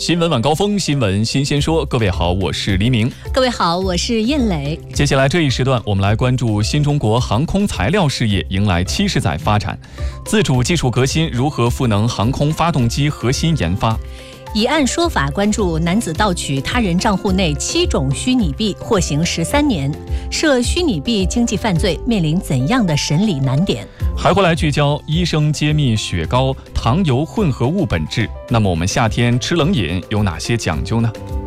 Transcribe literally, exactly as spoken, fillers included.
新闻晚高峰，新闻新鲜说。各位好，我是黎明。 各位好，我是燕磊。 接下来这一时段，我们来关注新中国航空材料事业迎来七十载发展，自主技术革新如何赋能航空发动机核心研发。 以案说法关注男子盗取他人账户内七种虚拟币，获刑十三年，涉虚拟币经济犯罪面临怎样的审理难点？ 还会来聚焦医生揭秘雪糕糖油混合物本质。那么我们夏天吃冷饮有哪些讲究呢？